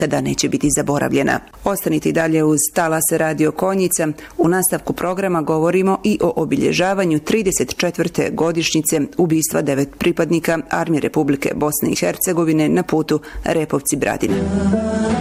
nikada neće biti zaboravljena. Ostanite i dalje uz Talas Radio Konjica. U nastavku programa govorimo i o obilježavanju 34. godišnjice ubistva 9 pripadnika Armije Republike Bosne i Hercegovine na putu Repovci-Bradina.